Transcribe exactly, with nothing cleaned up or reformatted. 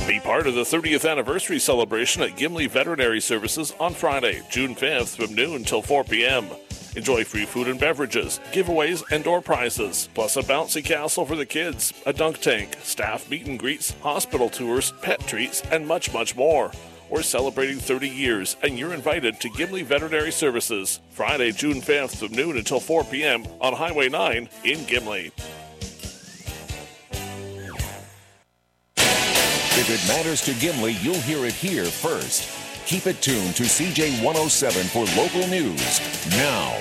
Be part of the thirtieth anniversary celebration at Gimli Veterinary Services on Friday, June fifth from noon till four p.m. Enjoy free food and beverages, giveaways, and door prizes, plus a bouncy castle for the kids, a dunk tank, staff meet and greets, hospital tours, pet treats, and much, much more. We're celebrating thirty years, and you're invited to Gimli Veterinary Services, Friday, June fifth from noon until four p.m. on Highway nine in Gimli. If it matters to Gimli, you'll hear it here first. Keep it tuned to C J one oh seven for local news now.